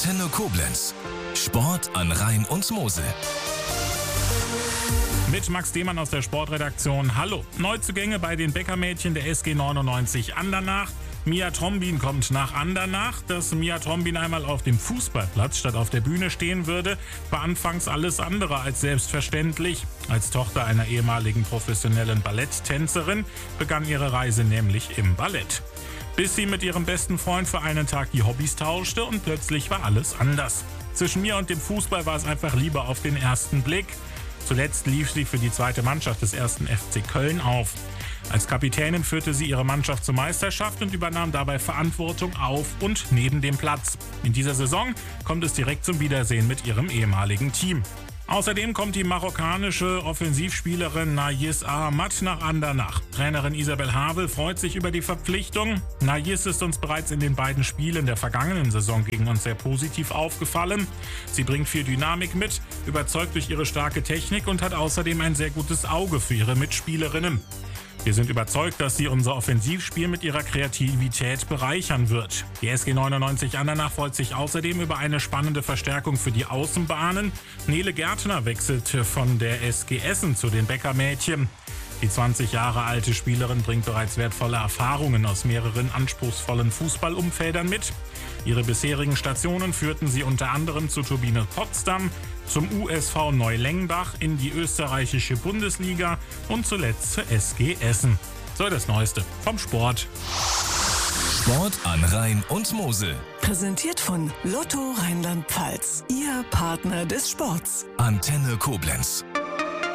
Antenne Koblenz. Sport an Rhein und Mosel. Mit Max Demann aus der Sportredaktion. Hallo. Neuzugänge bei den Bäckermädchen der SG 99 Andernach. Mia Trombin kommt nach Andernach. Dass Mia Trombin einmal auf dem Fußballplatz statt auf der Bühne stehen würde, war anfangs alles andere als selbstverständlich. Als Tochter einer ehemaligen professionellen Balletttänzerin begann ihre Reise nämlich im Ballett. Bis sie mit ihrem besten Freund für einen Tag die Hobbys tauschte und plötzlich war alles anders. Zwischen mir und dem Fußball war es einfach Liebe auf den ersten Blick. Zuletzt lief sie für die zweite Mannschaft des 1. FC Köln auf. Als Kapitänin führte sie ihre Mannschaft zur Meisterschaft und übernahm dabei Verantwortung auf und neben dem Platz. In dieser Saison kommt es direkt zum Wiedersehen mit ihrem ehemaligen Team. Außerdem kommt die marokkanische Offensivspielerin Nayis Ahmad nach Andernach. Trainerin Isabel Havel freut sich über die Verpflichtung. Nayis ist uns bereits in den beiden Spielen der vergangenen Saison gegen uns sehr positiv aufgefallen. Sie bringt viel Dynamik mit, überzeugt durch ihre starke Technik und hat außerdem ein sehr gutes Auge für ihre Mitspielerinnen. Wir sind überzeugt, dass sie unser Offensivspiel mit ihrer Kreativität bereichern wird. Die SG 99 Andernach freut sich außerdem über eine spannende Verstärkung für die Außenbahnen. Nele Gärtner wechselte von der SG Essen zu den Bäckermädchen. Die 20 Jahre alte Spielerin bringt bereits wertvolle Erfahrungen aus mehreren anspruchsvollen Fußballumfeldern mit. Ihre bisherigen Stationen führten sie unter anderem zu Turbine Potsdam, zum USV Neulengbach, in die österreichische Bundesliga und zuletzt zur SG Essen. So das Neueste vom Sport. Sport an Rhein und Mosel. Präsentiert von Lotto Rheinland-Pfalz. Ihr Partner des Sports. Antenne Koblenz.